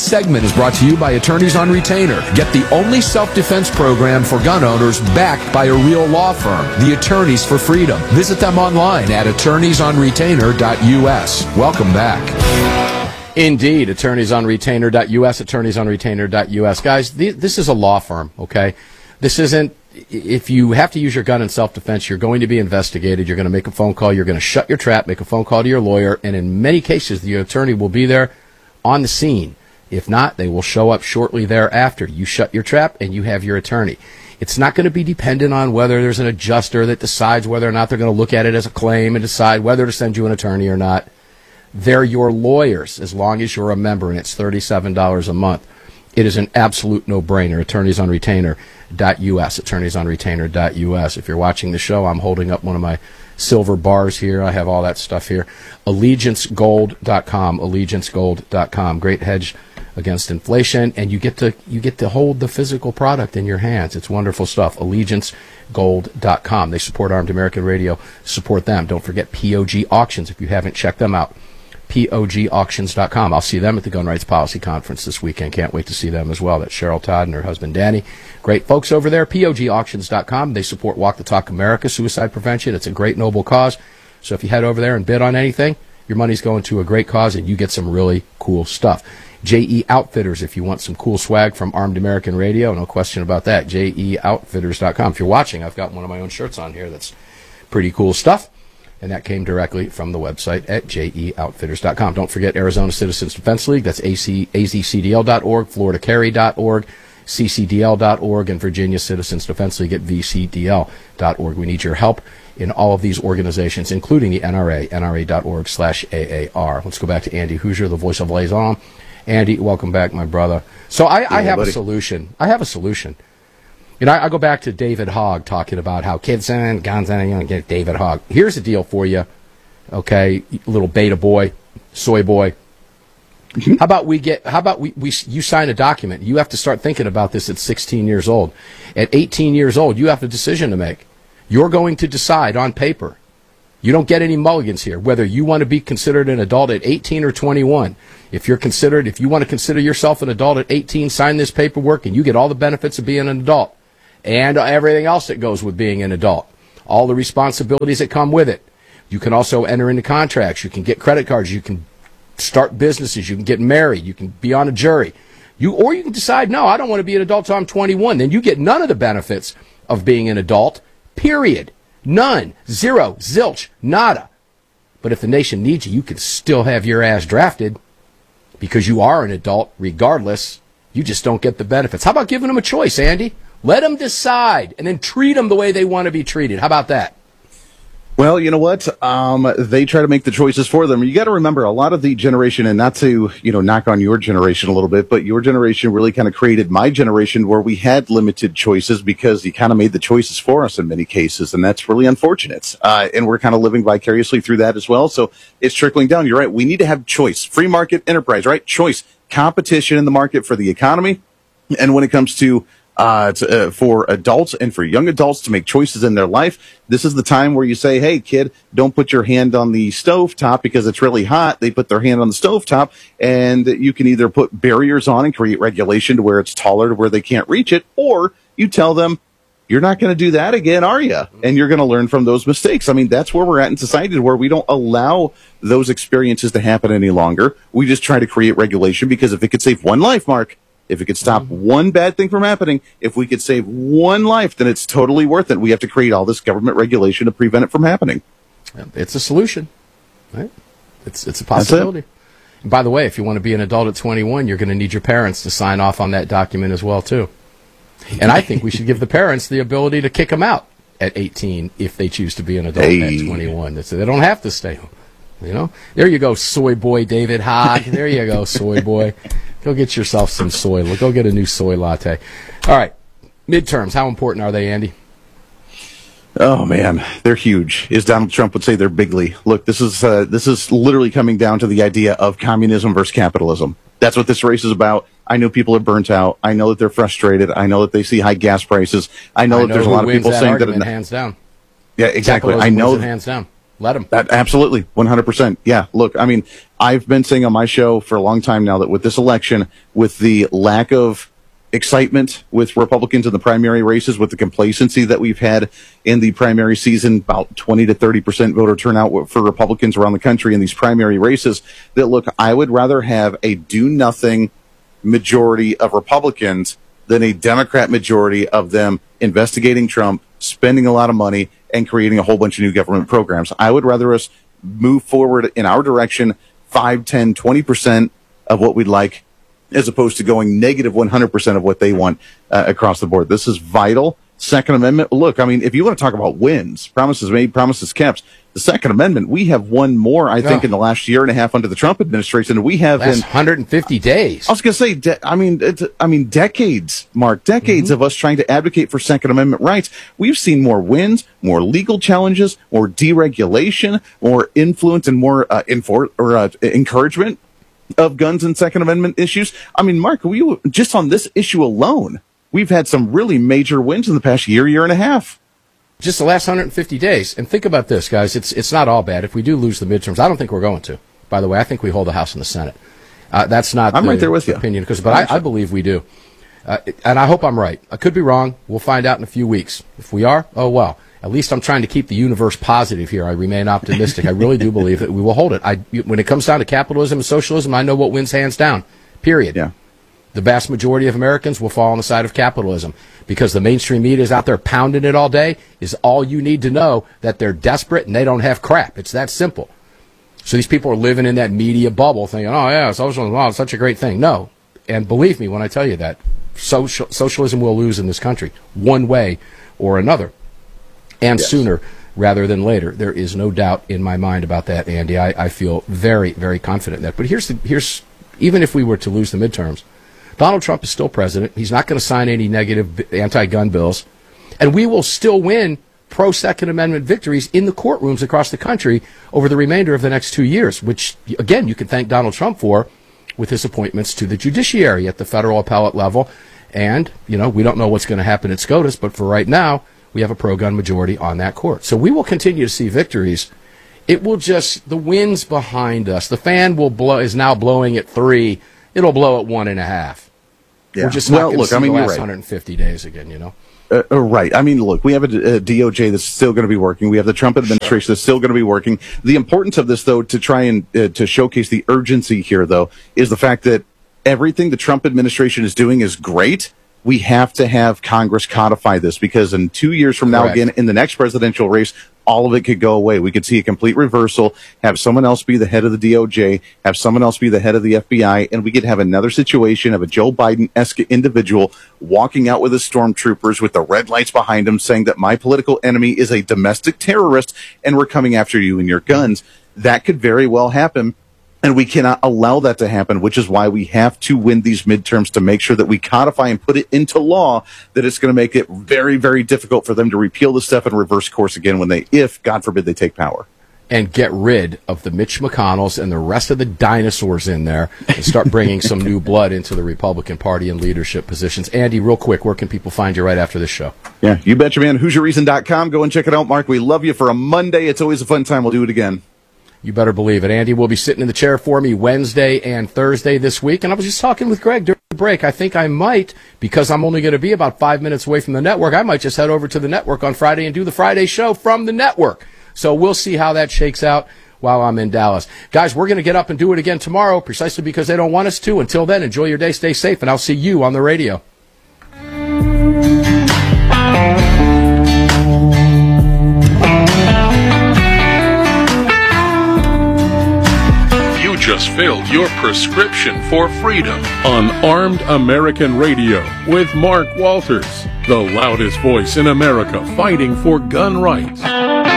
segment is brought to you by Attorneys on Retainer. Get the only self-defense program for gun owners backed by a real law firm, the Attorneys for Freedom. Visit them online at attorneysonretainer.us. Welcome back. Indeed, attorneysonretainer.us, attorneysonretainer.us. Guys, this is a law firm, okay? This isn't, if you have to use your gun in self-defense, you're going to be investigated, you're going to make a phone call, you're going to shut your trap, make a phone call to your lawyer, and in many cases, the attorney will be there on the scene. If not, they will show up shortly thereafter. You shut your trap, and you have your attorney. It's not going to be dependent on whether there's an adjuster that decides whether or not they're going to look at it as a claim and decide whether to send you an attorney or not. They're your lawyers as long as you're a member, and it's $37 a month. It is an absolute no-brainer. Attorneysonretainer.us, attorneysonretainer.us. If you're watching the show, I'm holding up one of my silver bars here. I have all that stuff here. AllegianceGold.com, AllegianceGold.com. Great hedge against inflation, and you get to hold the physical product in your hands. It's wonderful stuff. AllegianceGold.com. They support Armed American Radio. Support them. Don't forget POG Auctions if you haven't checked them out. POGauctions.com. I'll see them at the Gun Rights Policy Conference this weekend. Can't wait to see them as well. That's Cheryl Todd and her husband Danny. Great folks over there. POGauctions.com. They support Walk the Talk America, suicide prevention. It's a great, noble cause. So if you head over there and bid on anything, your money's going to a great cause and you get some really cool stuff. JE Outfitters, if you want some cool swag from Armed American Radio, no question about that. JEOutfitters.com. If you're watching, I've got one of my own shirts on here that's pretty cool stuff. And that came directly from the website at jeoutfitters.com. Don't forget Arizona Citizens Defense League. That's azcdl.org, floridacarry.org, ccdl.org, and Virginia Citizens Defense League at vcdl.org. We need your help in all of these organizations, including the NRA, nra.org/AAR. Let's go back to Andy Hoosier, the voice of Liaison. Andy, welcome back, my brother. So I have a solution. I have a solution. You know, I go back to David Hogg talking about how kids and guns and, you know, get David Hogg. Here's the deal for you, okay, little beta boy, soy boy. Mm-hmm. How about you sign a document. You have to start thinking about this at 16 years old. At 18 years old, you have a decision to make. You're going to decide on paper. You don't get any mulligans here, whether you want to be considered an adult at 18 or 21. If you want to consider yourself an adult at 18, sign this paperwork and you get all the benefits of being an adult. And everything else that goes with being an adult. All the responsibilities that come with it. You can also enter into contracts. You can get credit cards. You can start businesses. You can get married. You can be on a jury. Or you can decide, no, I don't want to be an adult until I'm 21. Then you get none of the benefits of being an adult, period. None. Zero. Zilch. Nada. But if the nation needs you, you can still have your ass drafted because you are an adult regardless. You just don't get the benefits. How about giving them a choice, Andy? Let them decide, and then treat them the way they want to be treated. How about that? Well, you know what? They try to make the choices for them. You got to remember, a lot of the generation, and not to, knock on your generation a little bit, but your generation really kind of created my generation where we had limited choices because you kind of made the choices for us in many cases, and that's really unfortunate. And we're kind of living vicariously through that as well. So it's trickling down. You're right. We need to have choice. Free market enterprise, right? Choice. Competition in the market for the economy. And when it comes to for adults and for young adults to make choices in their life, this is the time where you say, hey, kid, don't put your hand on the stove top because it's really hot. They put their hand on the stove top, and you can either put barriers on and create regulation to where it's taller to where they can't reach it, or you tell them, you're not going to do that again, are you? And you're going to learn from those mistakes. I mean, that's where we're at in society, where we don't allow those experiences to happen any longer. We just try to create regulation because if it could save one life, Mark, if it could stop one bad thing from happening, if we could save one life, then it's totally worth it. We have to create all this government regulation to prevent it from happening. It's a solution, right? It's a possibility. And by the way, if you want to be an adult at 21, you're going to need your parents to sign off on that document as well, too. And I think we should give the parents the ability to kick them out at 18 if they choose to be an adult at 21. So they don't have to stay home. There you go, soy boy David Hogg. There you go, soy boy. Go get yourself some soy. Go get a new soy latte. All right, midterms. How important are they, Andy? Oh man, they're huge. As Donald Trump would say, they're bigly. Look, this is literally coming down to the idea of communism versus capitalism. That's what this race is about. I know people are burnt out. I know that they're frustrated. I know that they see high gas prices. I know that there's a lot of people saying that hands down. Yeah, exactly. I know hands down. Let them. Absolutely, 100%. Yeah, look, I mean, I've been saying on my show for a long time now that with this election, with the lack of excitement with Republicans in the primary races, with the complacency that we've had in the primary season, about 20 to 30% voter turnout for Republicans around the country in these primary races, that look, I would rather have a do-nothing majority of Republicans than a Democrat majority of them investigating Trump, spending a lot of money, and creating a whole bunch of new government programs. I would rather us move forward in our direction 5, 10, 20% of what we'd like, as opposed to going negative 100% of what they want across the board. This is vital. Second Amendment, look, I mean, if you want to talk about wins, promises made, promises kept, the Second Amendment, we have won more, I think, in the last year and a half under the Trump administration than we have in 150 days. I was going to say, decades, Mark, decades of us trying to advocate for Second Amendment rights. We've seen more wins, more legal challenges, more deregulation, more influence, and more encouragement of guns and Second Amendment issues. I mean, Mark, just on this issue alone, we've had some really major wins in the past year and a half. Just the last 150 days. And think about this, guys. It's not all bad. If we do lose the midterms, I don't think we're going to. By the way, I think we hold the House and the Senate. That's not I'm right there with you. Opinion, but I believe we do. And I hope I'm right. I could be wrong. We'll find out in a few weeks. If we are, oh well. At least I'm trying to keep the universe positive here. I remain optimistic. I really do believe that we will hold it. When it comes down to capitalism and socialism, I know what wins hands down. Period. Yeah. The vast majority of Americans will fall on the side of capitalism because the mainstream media is out there pounding it all day. Is all you need to know that they're desperate and they don't have crap. It's that simple. So these people are living in that media bubble thinking, oh, yeah, socialism, it's such a great thing. No. And believe me when I tell you that, socialism will lose in this country one way or another. And sooner rather than later. There is no doubt in my mind about that, Andy. I feel very, very confident in that. But here's even if we were to lose the midterms, Donald Trump is still president. He's not going to sign any negative anti-gun bills. And we will still win pro-Second Amendment victories in the courtrooms across the country over the remainder of the next 2 years, which, again, you can thank Donald Trump for with his appointments to the judiciary at the federal appellate level. And, we don't know what's going to happen at SCOTUS, but for right now, we have a pro-gun majority on that court. So we will continue to see victories. It will just, the wind's behind us. The fan is now blowing at 3. It'll blow at 1.5. Yeah. We're just not going to see the last 150 days again, Right. I mean, look, we have a DOJ that's still going to be working. We have the Trump administration that's still going to be working. The importance of this, though, to try and to showcase the urgency here, though, is the fact that everything the Trump administration is doing is great. We have to have Congress codify this because in 2 years from now, again, in the next presidential race, all of it could go away. We could see a complete reversal, have someone else be the head of the DOJ, have someone else be the head of the FBI, and we could have another situation of a Joe Biden-esque individual walking out with his stormtroopers with the red lights behind him saying that my political enemy is a domestic terrorist and we're coming after you and your guns. That could very well happen. And we cannot allow that to happen, which is why we have to win these midterms to make sure that we codify and put it into law that it's going to make it very, very difficult for them to repeal this stuff and reverse course again if, God forbid, they take power. And get rid of the Mitch McConnells and the rest of the dinosaurs in there and start bringing some new blood into the Republican Party and leadership positions. Andy, real quick, where can people find you right after this show? Yeah, you betcha, man. HoosierReason.com. Go and check it out, Mark. We love you for a Monday. It's always a fun time. We'll do it again. You better believe it. Andy will be sitting in the chair for me Wednesday and Thursday this week. And I was just talking with Greg during the break. I think I might, because I'm only going to be about 5 minutes away from the network, I might just head over to the network on Friday and do the Friday show from the network. So we'll see how that shakes out while I'm in Dallas. Guys, we're going to get up and do it again tomorrow precisely because they don't want us to. Until then, enjoy your day, stay safe, and I'll see you on the radio. Just filled your prescription for freedom on Armed American Radio with Mark Walters, the loudest voice in America fighting for gun rights.